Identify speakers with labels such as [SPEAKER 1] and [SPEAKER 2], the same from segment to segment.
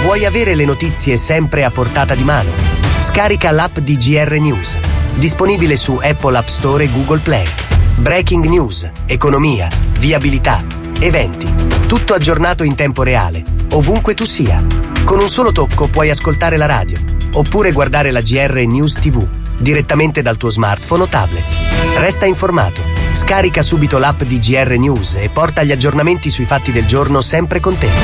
[SPEAKER 1] Vuoi avere le notizie sempre a portata di mano? Scarica l'app di GR News, disponibile su Apple App Store e Google Play. Breaking news, economia, viabilità, eventi, tutto aggiornato in tempo reale, ovunque tu sia. Con un solo tocco puoi ascoltare la radio, oppure guardare la GR News TV, direttamente dal tuo smartphone o tablet. Resta informato, scarica subito l'app di GR News e porta gli aggiornamenti sui fatti del giorno sempre con te.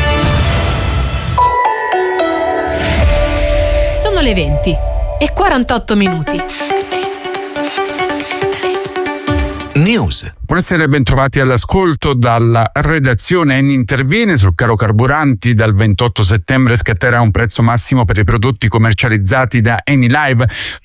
[SPEAKER 2] Sono le 20:48.
[SPEAKER 3] News. Buonasera e bentrovati all'ascolto dalla redazione. Eni interviene sul caro carburanti. Dal 28 settembre scatterà un prezzo massimo per i prodotti commercializzati da Eni Live: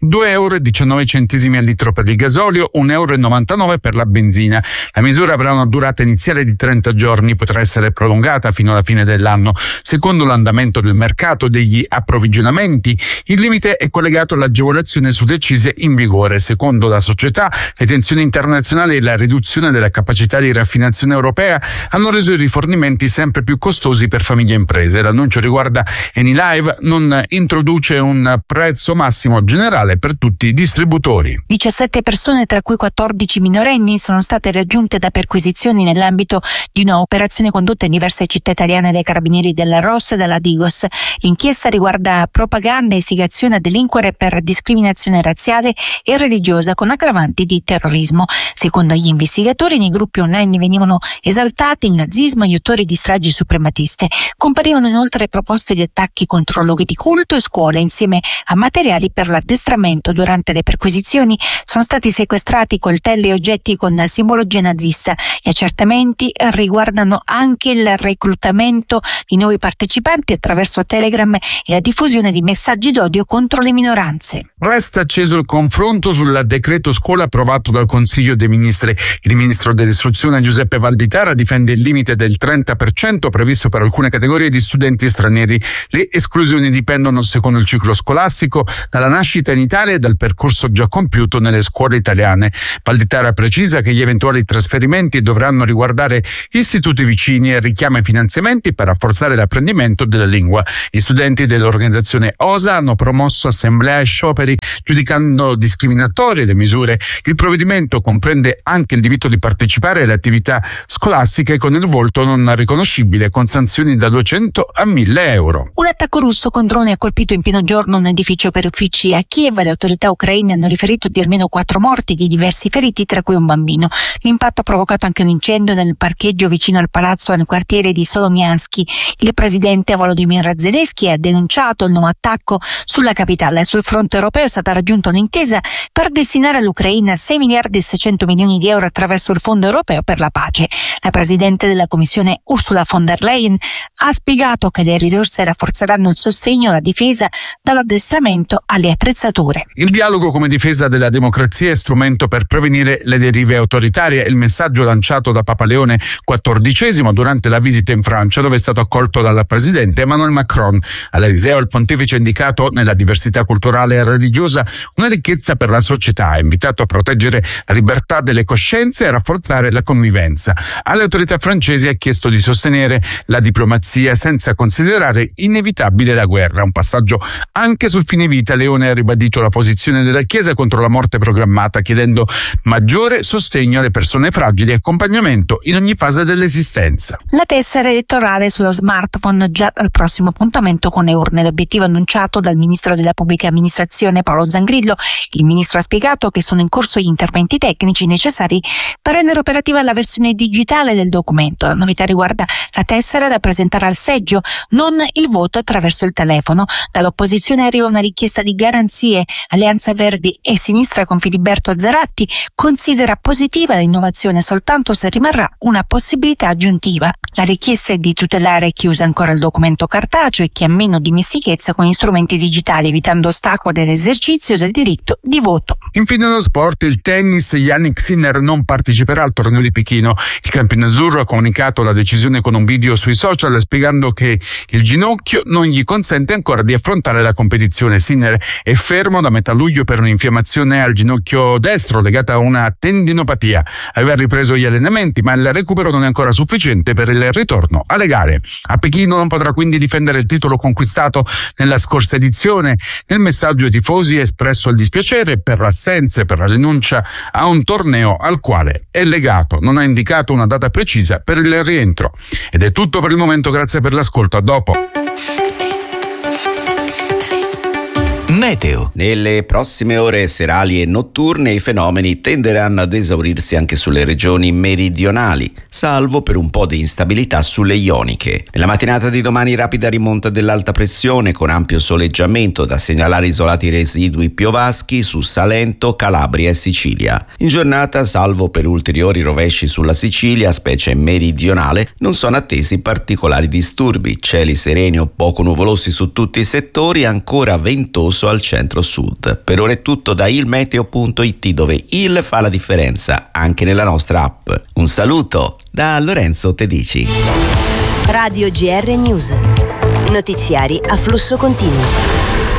[SPEAKER 3] €2,19 al litro per il gasolio, €1,99 per la benzina. La misura avrà una durata iniziale di 30 giorni, potrà essere prolungata fino alla fine dell'anno. Secondo l'andamento del mercato degli approvvigionamenti, il limite è collegato all'agevolazione sulle accise in vigore. Secondo la società, le tensioni internazionali e la riduzione della capacità di raffinazione europea hanno reso i rifornimenti sempre più costosi per famiglie e imprese. L'annuncio riguarda Eni Live, non introduce un prezzo massimo generale per tutti i distributori.
[SPEAKER 4] 17 persone, tra cui 14 minorenni, sono state raggiunte da perquisizioni nell'ambito di una operazione condotta in diverse città italiane dai carabinieri della ROS e della Digos. L'inchiesta riguarda propaganda e istigazione a delinquere per discriminazione razziale e religiosa con aggravanti di terrorismo. Secondo gli investigatori, nei gruppi online venivano esaltati il nazismo e gli autori di stragi suprematiste. Comparivano inoltre proposte di attacchi contro luoghi di culto e scuole, insieme a materiali per l'addestramento. Durante le perquisizioni sono stati sequestrati coltelli e oggetti con simbologia nazista. Gli accertamenti riguardano anche il reclutamento di nuovi partecipanti attraverso Telegram e la diffusione di messaggi d'odio contro le minoranze.
[SPEAKER 3] Resta acceso il confronto sul decreto scuola approvato dal Consiglio dei Ministri. Il ministro dell'istruzione Giuseppe Valditara difende il limite del 30% previsto per alcune categorie di studenti stranieri. Le esclusioni dipendono, secondo il ciclo scolastico, dalla nascita in Italia e dal percorso già compiuto nelle scuole italiane. Valditara precisa che gli eventuali trasferimenti dovranno riguardare istituti vicini e richiama i finanziamenti per rafforzare l'apprendimento della lingua. Gli studenti dell'organizzazione OSA hanno promosso assemblee e scioperi giudicando discriminatorie le misure. Il provvedimento comprende anche il divieto di partecipare alle attività scolastiche con il volto non riconoscibile, con sanzioni da 200 a 1.000 euro.
[SPEAKER 4] Un attacco russo con droni ha colpito in pieno giorno un edificio per uffici a Kiev. Le autorità ucraine hanno riferito di almeno 4 morti e di diversi feriti, tra cui un bambino. L'impatto ha provocato anche un incendio nel parcheggio vicino al palazzo nel quartiere di Solomiansky. Il presidente Volodymyr Zelensky ha denunciato il nuovo attacco sulla capitale. Sul fronte europeo è stata raggiunta un'intesa per destinare all'Ucraina 6 miliardi e 600 milioni di euro attraverso il Fondo europeo per la pace. La presidente della Commissione Ursula von der Leyen ha spiegato che le risorse rafforzeranno il sostegno alla difesa, dall'addestramento alle attrezzature.
[SPEAKER 3] Il dialogo come difesa della democrazia è strumento per prevenire le derive autoritarie. Il messaggio lanciato da Papa Leone XIV durante la visita in Francia, dove è stato accolto dal presidente Emmanuel Macron. All'Eliseo il pontefice ha indicato nella diversità culturale e religiosa una ricchezza per la società. Ha invitato a proteggere la libertà delle coscienze e a rafforzare la convivenza. Alle autorità francesi ha chiesto di sostenere la diplomazia senza considerare inevitabile la guerra. Un passaggio anche sul fine vita. Leone ha ribadito la posizione della Chiesa contro la morte programmata, chiedendo maggiore sostegno alle persone fragili e accompagnamento in ogni fase dell'esistenza.
[SPEAKER 4] La tessera elettorale sullo smartphone già al prossimo appuntamento con le urne. L'obiettivo annunciato dal ministro della pubblica amministrazione Paolo Zangrillo. Il ministro ha spiegato che sono in corso gli interventi tecnici necessari per rendere operativa la versione digitale del documento. La novità riguarda la tessera da presentare al seggio, non il voto attraverso il telefono. Dall'opposizione arriva una richiesta di garanzie. Alleanza Verdi e Sinistra con Filiberto Zaratti considera positiva l'innovazione soltanto se rimarrà una possibilità aggiuntiva. La richiesta è di tutelare chi usa ancora il documento cartaceo e chi ha meno dimestichezza con gli strumenti digitali, evitando ostacoli all'esercizio del diritto di voto.
[SPEAKER 3] Infine lo sport, il tennis. Jannik Sinner non parteciperà al torneo di Pechino. Il campione azzurro ha comunicato la decisione con un video sui social spiegando che il ginocchio non gli consente ancora di affrontare la competizione. Sinner è fermo da metà luglio per un'infiammazione al ginocchio destro legata a una tendinopatia. Aveva ripreso gli allenamenti, ma il recupero non è ancora sufficiente per il ritorno alle gare. A Pechino non potrà quindi difendere il titolo conquistato nella scorsa edizione. Nel messaggio ai tifosi ha espresso il dispiacere per l'assenza e per la rinuncia a un torneo al quale è legato. Non ha indicato una data precisa per il rientro. Ed è tutto per il momento, grazie per l'ascolto, a dopo.
[SPEAKER 5] Meteo. Nelle prossime ore serali e notturne i fenomeni tenderanno ad esaurirsi anche sulle regioni meridionali, salvo per un po' di instabilità sulle ioniche. Nella mattinata di domani rapida rimonta dell'alta pressione con ampio soleggiamento, da segnalare isolati residui piovaschi su Salento, Calabria e Sicilia. In giornata, salvo per ulteriori rovesci sulla Sicilia, specie meridionale, non sono attesi particolari disturbi, cieli sereni o poco nuvolosi su tutti i settori, ancora ventoso al centro-sud. Per ora è tutto da ilmeteo.it, dove il fa la differenza anche nella nostra app. Un saluto da Lorenzo Tedici.
[SPEAKER 6] Radio GR News. Notiziari a flusso continuo.